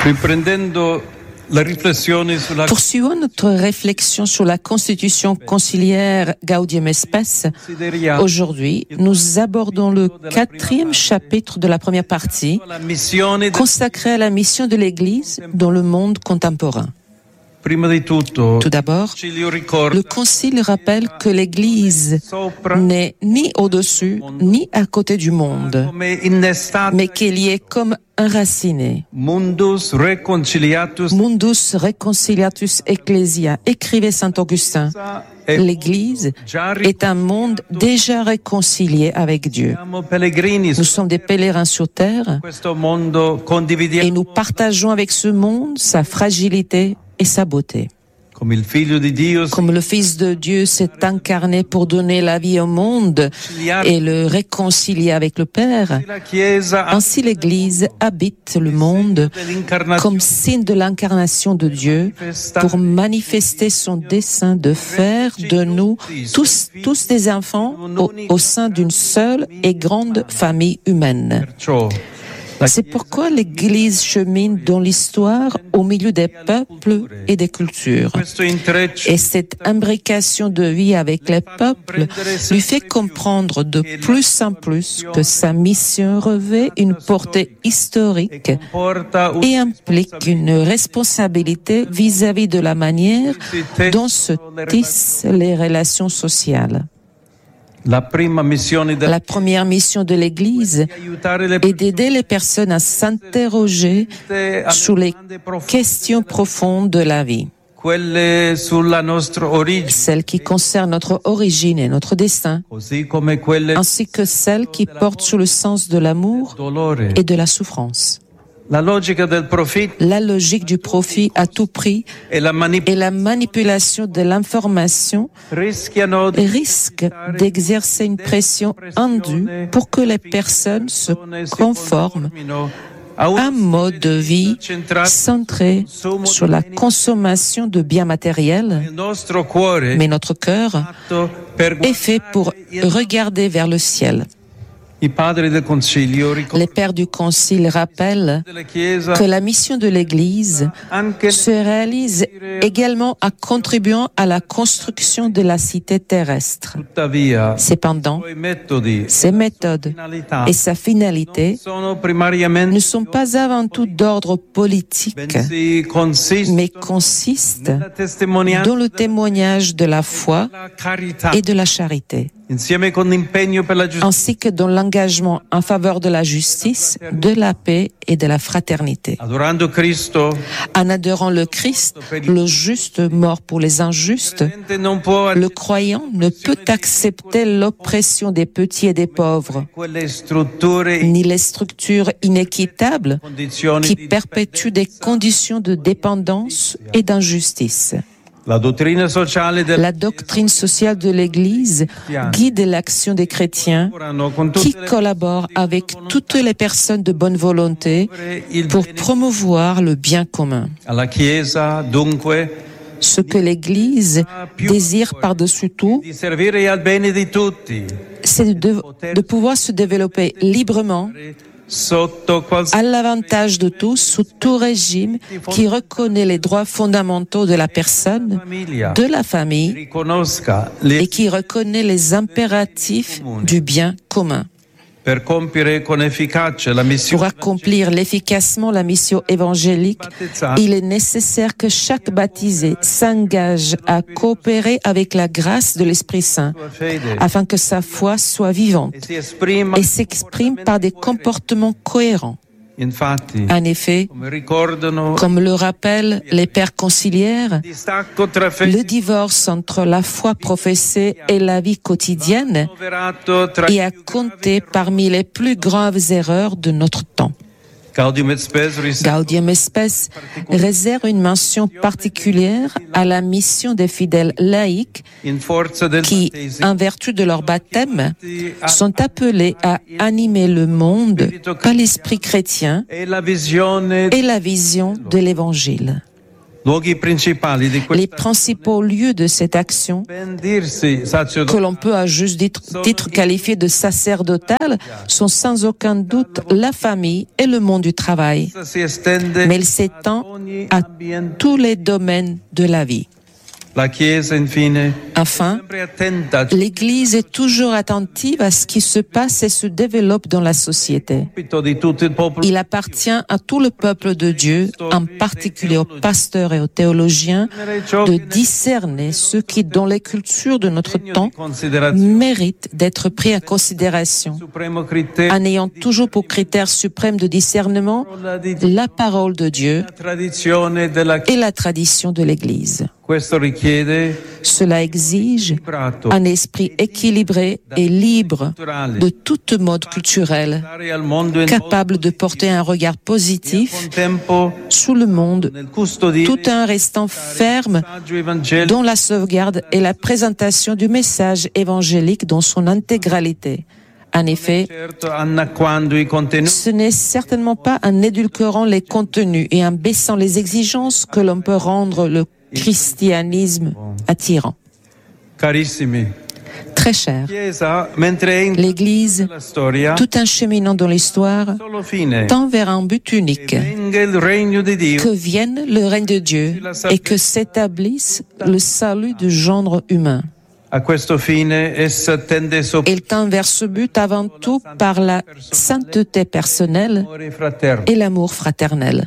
Poursuivons notre réflexion sur la constitution conciliaire Gaudium et Spes. Aujourd'hui, nous abordons le 4e chapitre de la première partie, consacré à la mission de l'Église dans le monde contemporain. Tout d'abord, le Concile rappelle que l'Église n'est ni au-dessus ni à côté du monde, mais qu'elle y est comme enracinée. Mundus reconciliatus ecclesia, écrivait saint Augustin. L'Église est un monde déjà réconcilié avec Dieu. Nous sommes des pèlerins sur terre et nous partageons avec ce monde sa fragilité et sa beauté. Comme le Fils de Dieu s'est incarné pour donner la vie au monde et le réconcilier avec le Père, ainsi l'Église habite le monde comme signe de l'incarnation de Dieu pour manifester son dessein de faire de nous tous des enfants au sein d'une seule et grande famille humaine. C'est pourquoi l'Église chemine dans l'histoire au milieu des peuples et des cultures. Et cette imbrication de vie avec les peuples lui fait comprendre de plus en plus que sa mission revêt une portée historique et implique une responsabilité vis-à-vis de la manière dont se tissent les relations sociales. La première mission de l'Église est d'aider les personnes à s'interroger sur les questions profondes de la vie, celles qui concernent notre origine et notre destin, ainsi que celles qui portent sur le sens de l'amour et de la souffrance. La logique du profit à tout prix et la manipulation de l'information risquent d'exercer une pression indue pour que les personnes se conforment à un mode de vie centré sur la consommation de biens matériels. Mais notre cœur est fait pour regarder vers le ciel. Les pères du Concile rappellent que la mission de l'Église se réalise également en contribuant à la construction de la cité terrestre. Cependant, ses méthodes et sa finalité ne sont pas avant tout d'ordre politique, mais consistent dans le témoignage de la foi et de la charité, ainsi que dans l'engagement en faveur de la justice, de la paix et de la fraternité. En adorant le Christ, le juste mort pour les injustes, le croyant ne peut accepter l'oppression des petits et des pauvres, ni les structures inéquitables qui perpétuent des conditions de dépendance et d'injustice. La doctrine sociale de l'Église guide l'action des chrétiens qui collaborent avec toutes les personnes de bonne volonté pour promouvoir le bien commun. Ce que l'Église désire par-dessus tout, c'est de pouvoir se développer librement à l'avantage de tous, sous tout régime qui reconnaît les droits fondamentaux de la personne, de la famille, et qui reconnaît les impératifs du bien commun. Pour accomplir efficacement la mission évangélique, il est nécessaire que chaque baptisé s'engage à coopérer avec la grâce de l'Esprit Saint, afin que sa foi soit vivante et s'exprime par des comportements cohérents. En effet, comme le rappellent les pères conciliaires, le divorce entre la foi professée et la vie quotidienne est à compter parmi les plus graves erreurs de notre temps. Gaudium et Spes réserve une mention particulière à la mission des fidèles laïcs qui, en vertu de leur baptême, sont appelés à animer le monde par l'esprit chrétien et la vision de l'Évangile. Les principaux lieux de cette action, que l'on peut à juste titre qualifier de sacerdotales, sont sans aucun doute la famille et le monde du travail. Mais il s'étend à tous les domaines de la vie. Enfin, l'Église est toujours attentive à ce qui se passe et se développe dans la société. Il appartient à tout le peuple de Dieu, en particulier aux pasteurs et aux théologiens, de discerner ce qui, dans les cultures de notre temps, mérite d'être pris en considération, en ayant toujours pour critère suprême de discernement la parole de Dieu et la tradition de l'Église. Cela exige un esprit équilibré et libre de toute mode culturelle, capable de porter un regard positif sur le monde, tout en restant ferme dans la sauvegarde et la présentation du message évangélique dans son intégralité. En effet, ce n'est certainement pas en édulcorant les contenus et en baissant les exigences que l'on peut rendre le christianisme attirant. Très cher, l'Église, tout en cheminant dans l'histoire, tend vers un but unique, que vienne le règne de Dieu et que s'établisse le salut du genre humain. Il tend vers ce but avant tout par la sainteté personnelle et l'amour fraternel.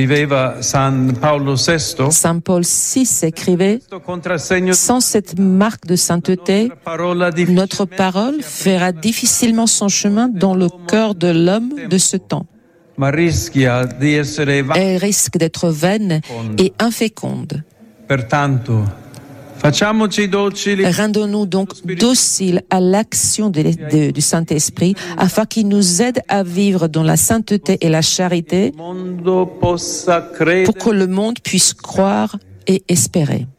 Saint Paul VI écrivait « Sans cette marque de sainteté, notre parole fera difficilement son chemin dans le cœur de l'homme de ce temps. Elle risque d'être vaine et inféconde. » Rendons-nous donc dociles à l'action du Saint-Esprit afin qu'il nous aide à vivre dans la sainteté et la charité pour que le monde puisse croire et espérer.